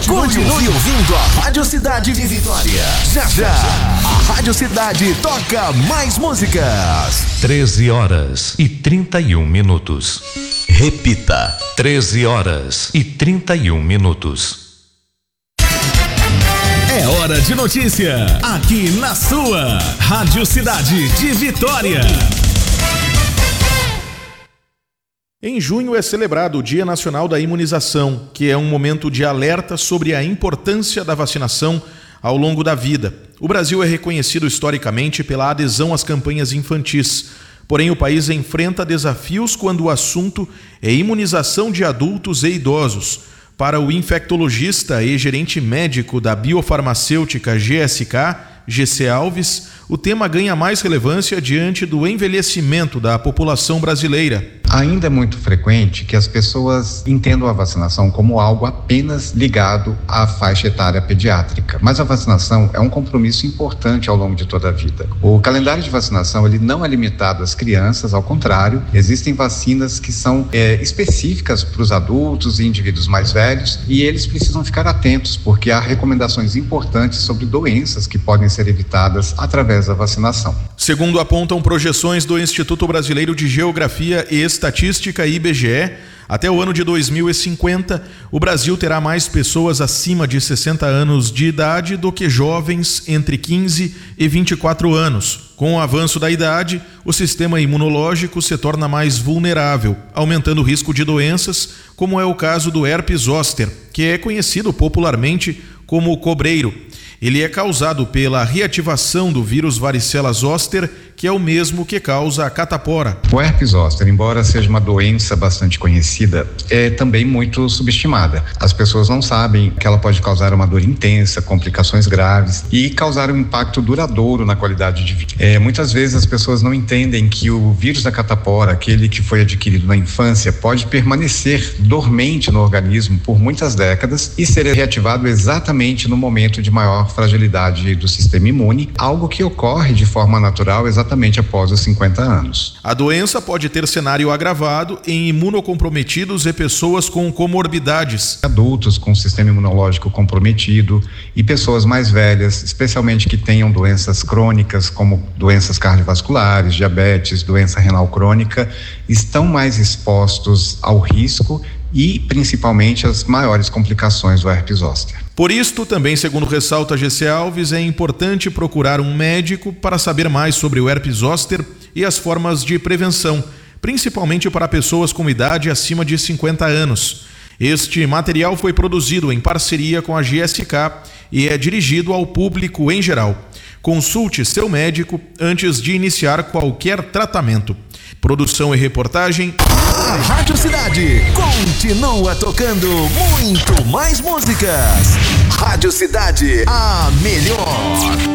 Continue ouvindo a Rádio Cidade de Vitória. Já, a Rádio Cidade toca mais músicas. 13h31. Repita. 13h31. É hora de notícia, aqui na sua Rádio Cidade de Vitória. Em junho é celebrado o Dia Nacional da Imunização, que é um momento de alerta sobre a importância da vacinação ao longo da vida. O Brasil é reconhecido historicamente pela adesão às campanhas infantis. Porém, o país enfrenta desafios quando o assunto é imunização de adultos e idosos. Para o infectologista e gerente médico da biofarmacêutica GSK Alves, o tema ganha mais relevância diante do envelhecimento da população brasileira. Ainda é muito frequente que as pessoas entendam a vacinação como algo apenas ligado à faixa etária pediátrica, mas a vacinação é um compromisso importante ao longo de toda a vida. O calendário de vacinação ele não é limitado às crianças, ao contrário, existem vacinas que são específicas para os adultos e indivíduos mais velhos e eles precisam ficar atentos porque há recomendações importantes sobre doenças que podem ser evitadas através da vacinação. Segundo apontam projeções do Instituto Brasileiro de Geografia e Estatística, IBGE, até o ano de 2050, o Brasil terá mais pessoas acima de 60 anos de idade do que jovens entre 15 e 24 anos. Com o avanço da idade, o sistema imunológico se torna mais vulnerável, aumentando o risco de doenças, como é o caso do herpes zoster, que é conhecido popularmente como cobreiro. Ele é causado pela reativação do vírus varicela zoster, que é o mesmo que causa a catapora. O herpes zoster, embora seja uma doença bastante conhecida, é também muito subestimada. As pessoas não sabem que ela pode causar uma dor intensa, complicações graves e causar um impacto duradouro na qualidade de vida. Muitas vezes as pessoas não entendem que o vírus da catapora, aquele que foi adquirido na infância, pode permanecer dormente no organismo por muitas décadas e ser reativado exatamente no momento de maior fragilidade do sistema imune, algo que ocorre de forma natural exatamente após os 50 anos. A doença pode ter cenário agravado em imunocomprometidos e pessoas com comorbidades. Adultos com sistema imunológico comprometido e pessoas mais velhas, especialmente que tenham doenças crônicas como doenças cardiovasculares, diabetes, doença renal crônica, estão mais expostos ao risco e principalmente às maiores complicações do herpes zoster. Por isto, também segundo ressalta a GC Alves, é importante procurar um médico para saber mais sobre o herpes zoster e as formas de prevenção, principalmente para pessoas com idade acima de 50 anos. Este material foi produzido em parceria com a GSK e é dirigido ao público em geral. Consulte seu médico antes de iniciar qualquer tratamento. Produção e reportagem. A Rádio Cidade continua tocando muito mais músicas. Rádio Cidade, a melhor.